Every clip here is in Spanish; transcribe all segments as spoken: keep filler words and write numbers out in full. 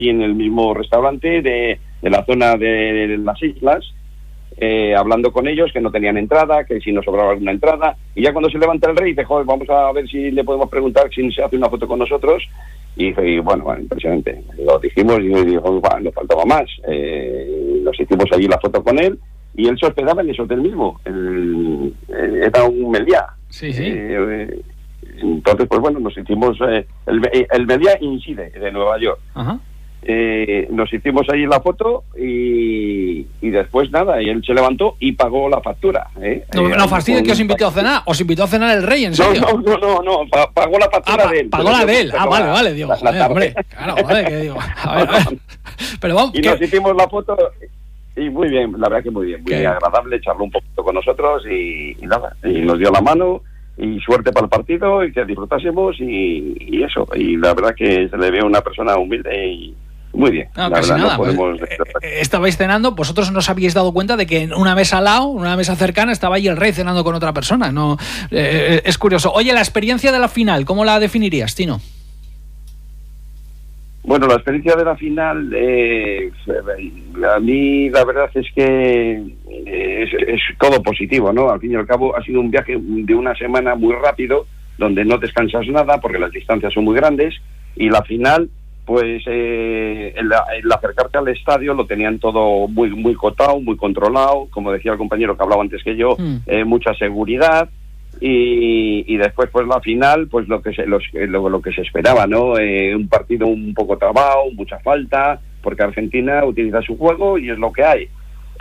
y en el mismo restaurante de, de la zona de, de las islas, eh, hablando con ellos, que no tenían entrada, que si nos sobraba alguna entrada, y ya cuando se levanta el rey, dice, joder, vamos a ver si le podemos preguntar si se hace una foto con nosotros, y, y bueno, bueno, impresionante, lo dijimos, y dijo, bueno, nos faltaba más, eh, nos hicimos allí la foto con él, y él se hospedaba en ese hotel mismo, el, el, era un Meliá. Sí, sí. Eh, entonces, pues bueno, nos hicimos, eh, el, el Meliá Incide de Nueva York. Ajá. Eh, nos hicimos ahí la foto y, y después nada, y él se levantó y pagó la factura. ¿eh? No, eh, no fastidio que os invitó a cenar, os invitó a cenar el rey, ¿en serio? No, no, no, no, no pagó la factura ah, de él. Pagó la de él, ah, vale, la, vale, digo, la, joder, la hombre, claro, vale, que digo, a ver, a ver. Pero vamos, y ¿qué? nos hicimos la foto y muy bien, la verdad que muy bien, muy ¿Qué? agradable, charló un poquito con nosotros y, y nada, y nos dio la mano y suerte para el partido y que disfrutásemos y, y eso, y la verdad que se le ve una persona humilde y muy bien. No, la casi verdad, nada. no podemos... Pues, eh, estabais cenando, vosotros no os habíais dado cuenta de que en una mesa al lado, una mesa cercana, estaba ahí el rey cenando con otra persona. No, eh, es curioso. Oye, la experiencia de la final, ¿cómo la definirías, Tino? Bueno, la experiencia de la final, eh, a mí la verdad es que es, es todo positivo, ¿no? Al fin y al cabo ha sido un viaje de una semana muy rápido, donde no descansas nada porque las distancias son muy grandes, y la final, pues eh, el, el acercarte al estadio lo tenían todo muy muy cotado, muy controlado, como decía el compañero que hablaba antes que yo, mm. eh, mucha seguridad. Y, y después pues la final pues lo que se los, lo, lo que se esperaba, ¿no? Eh, un partido un poco trabado, mucha falta, porque Argentina utiliza su juego y es lo que hay.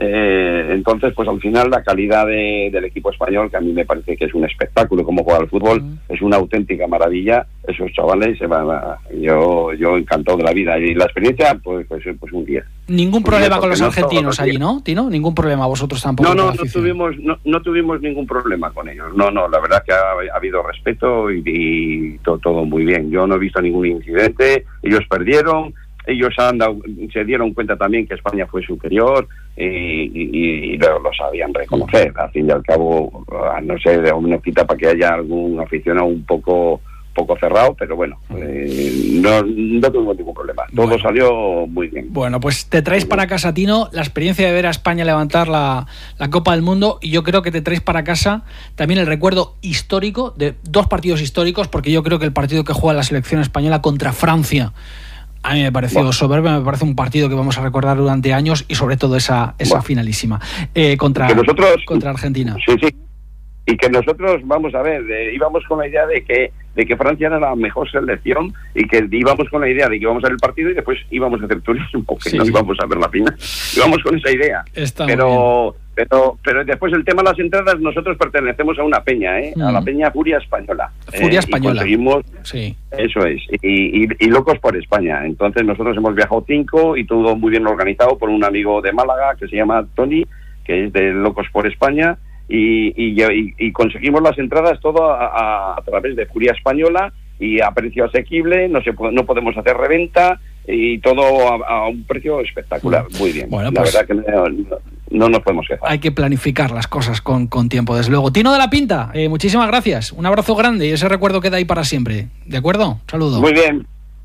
Eh, entonces pues al final la calidad de, del equipo español, que a mí me parece que es un espectáculo como juega al fútbol, mm. es una auténtica maravilla. Esos chavales se van a, yo yo encantado de la vida, y la experiencia pues pues, pues un día. Ningún problema con los argentinos allí, ¿no, Tino? Ningún problema vosotros tampoco. No, no, no tuvimos no, no tuvimos ningún problema con ellos. No, no, la verdad que ha, ha habido respeto y, y todo, todo muy bien. Yo no he visto ningún incidente. Ellos perdieron. Ellos han dado, se dieron cuenta también que España fue superior y, y, y lo, lo sabían reconocer. Al fin y al cabo, no sé, no quita para que haya algún aficionado un poco poco cerrado, pero bueno, eh, no, no tuvimos ningún problema. Todo bueno. salió muy bien. Bueno, pues te traes para casa, Tino, la experiencia de ver a España levantar la, la Copa del Mundo, y yo creo que te traes para casa también el recuerdo histórico de dos partidos históricos, porque yo creo que el partido que juega la selección española contra Francia a mí me pareció bueno. soberbio, me parece un partido que vamos a recordar durante años, y sobre todo esa, esa bueno. finalísima eh, contra, nosotros, contra Argentina. Sí, sí. Y que nosotros, vamos a ver, eh, íbamos con la idea de que de que Francia era la mejor selección, y que íbamos con la idea de que íbamos a ver el partido y después íbamos a hacer turismo, porque sí, no sí. íbamos a ver la final. Íbamos con esa idea. Está pero pero pero después el tema de las entradas, nosotros pertenecemos a una peña, ¿eh? Mm. a la peña Furia Española. Furia eh, Española. Y conseguimos, sí. Eso es, y, y, y locos por España. Entonces nosotros hemos viajado cinco y todo muy bien organizado por un amigo de Málaga que se llama Tony, que es de Locos por España. Y, y, y, y conseguimos las entradas todo a, a, a través de Furia Española y a precio asequible, no se no podemos hacer reventa y todo a, a un precio espectacular, muy bien. Bueno, la pues, verdad que no, no, no nos podemos quejar. Hay que planificar las cosas con, con tiempo, desde luego. Tino de la Pinta, eh, muchísimas gracias, un abrazo grande y ese recuerdo queda ahí para siempre, ¿de acuerdo? Un saludo. Muy bien,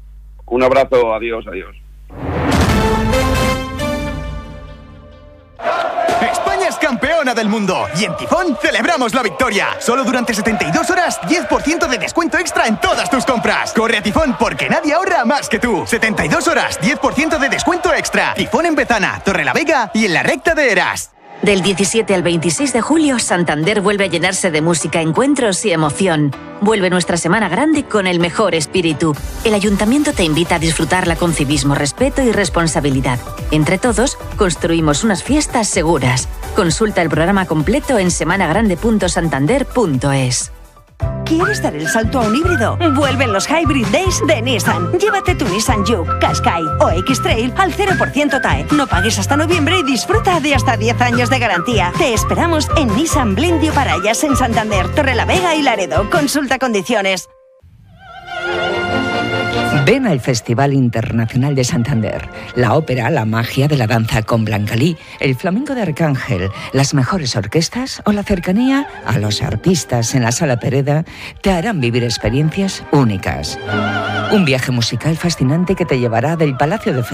un abrazo, adiós, adiós. Campeona del mundo, y en Tifón celebramos la victoria. Solo durante setenta y dos horas, diez por ciento de descuento extra en todas tus compras. Corre a Tifón porque nadie ahorra más que tú. setenta y dos horas, diez por ciento de descuento extra. Tifón en Bezana, Torrelavega y en la recta de Eras. Del diecisiete al veintiséis de julio, Santander vuelve a llenarse de música, encuentros y emoción. Vuelve nuestra semana grande con el mejor espíritu. El Ayuntamiento te invita a disfrutarla con civismo, respeto y responsabilidad. Entre todos, construimos unas fiestas seguras. Consulta el programa completo en semana grande punto santander punto es. ¿Quieres dar el salto a un híbrido? Vuelven los Hybrid Days de Nissan. Llévate tu Nissan Juke, Qashqai o X-Trail al cero por ciento T A E. No pagues hasta noviembre y disfruta de hasta diez años de garantía. Te esperamos en Nissan Blindio Parayas en Santander, Torrelavega y Laredo. Consulta condiciones. Ven al Festival Internacional de Santander. La ópera, la magia de la danza con Blancalí, el flamenco de Arcángel, las mejores orquestas o la cercanía a los artistas en la Sala Pereda te harán vivir experiencias únicas. Un viaje musical fascinante que te llevará del Palacio de